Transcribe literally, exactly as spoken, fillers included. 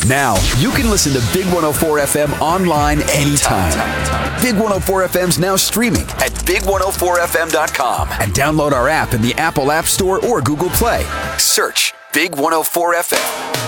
Now, you can listen to Big one oh four F M online anytime. Big one oh four F M's now streaming at big one oh four f m dot com and download our app in the Apple App Store or Google Play. Search Big one oh four F M.